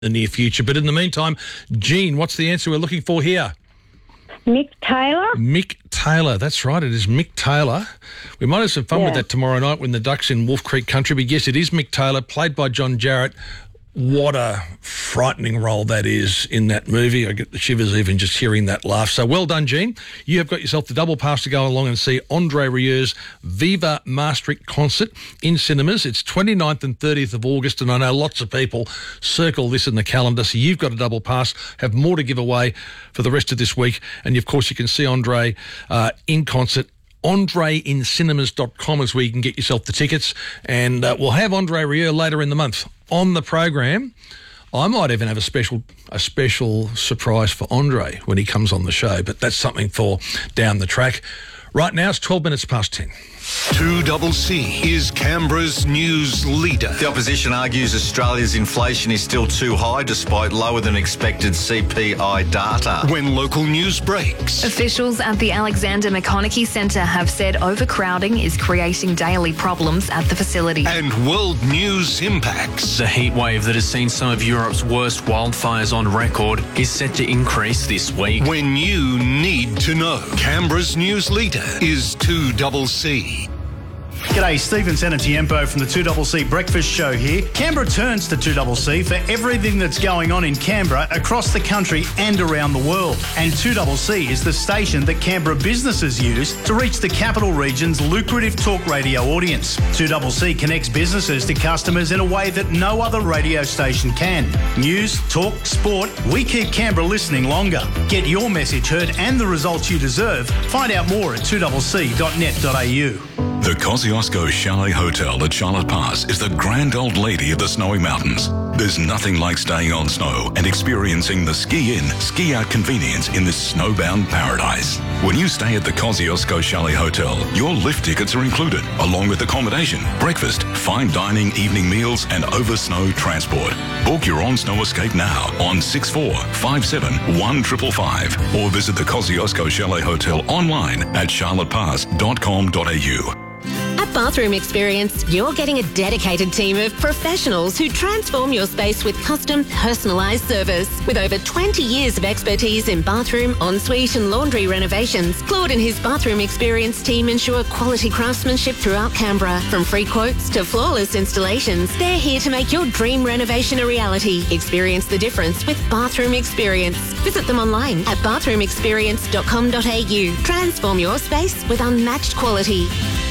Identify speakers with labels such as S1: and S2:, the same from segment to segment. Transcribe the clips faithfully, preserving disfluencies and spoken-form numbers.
S1: the near future. But in the meantime, Jean, what's the answer we're looking for here?
S2: Mick Taylor?
S1: Mick Taylor, that's right, it is Mick Taylor. We might have some fun
S2: Yeah.
S1: with that tomorrow night when the Ducks in Wolf Creek Country, but yes, it is Mick Taylor, played by John Jarratt. What a frightening role that is in that movie. I get the shivers even just hearing that laugh. So well done, Jean. You have got yourself the double pass to go along and see Andre Rieur's Viva Maastricht concert in cinemas. It's twenty-ninth and thirtieth of August, and I know lots of people circle this in the calendar, so you've got a double pass, have more to give away for the rest of this week. And, of course, you can see Andre uh, in concert. andre in cinemas dot com is where you can get yourself the tickets, and uh, we'll have Andre Rieu later in the month on the program. I might even have a special a special surprise for Andre when he comes on the show, but that's something for down the track. Right now it's twelve minutes past ten.
S3: two double C is Canberra's news leader.
S4: The opposition argues Australia's inflation is still too high despite lower than expected C P I data.
S3: When local news breaks.
S5: Officials at the Alexander McConaughey Centre have said overcrowding is creating daily problems at the facility.
S3: And world news impacts.
S6: The heat wave that has seen some of Europe's worst wildfires on record is set to increase this week.
S3: When you need to know. Canberra's news leader is two double C.
S7: G'day, Stephen Sanatiempo from the two double C Breakfast Show here. Canberra turns to two double C for everything that's going on in Canberra, across the country and around the world. And two double C is the station that Canberra businesses use to reach the capital region's lucrative talk radio audience. two double C connects businesses to customers in a way that no other radio station can. News, talk, sport, we keep Canberra listening longer. Get your message heard and the results you deserve. Find out more at two double c dot net dot a u.
S8: The Kosciuszko Chalet Hotel at Charlotte Pass is the grand old lady of the snowy mountains. There's nothing like staying on snow and experiencing the ski-in, ski-out convenience in this snowbound paradise. When you stay at the Kosciuszko Chalet Hotel, your lift tickets are included, along with accommodation, breakfast, fine dining, evening meals, and over-snow transport. Book your on-snow escape now on six four five seven one five five five or visit the Kosciuszko Chalet Hotel online at charlotte pass dot com dot a u.
S9: At Bathroom Experience, you're getting a dedicated team of professionals who transform your space with custom, personalised service. With over twenty years of expertise in bathroom, ensuite and laundry renovations, Claude and his Bathroom Experience team ensure quality craftsmanship throughout Canberra. From free quotes to flawless installations, they're here to make your dream renovation a reality. Experience the difference with Bathroom Experience. Visit them online at bathroom experience dot com dot a u. Transform your space with unmatched quality.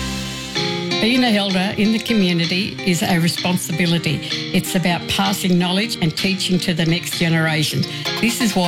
S10: Being an elder in the community is a responsibility. It's about passing knowledge and teaching to the next generation. This is why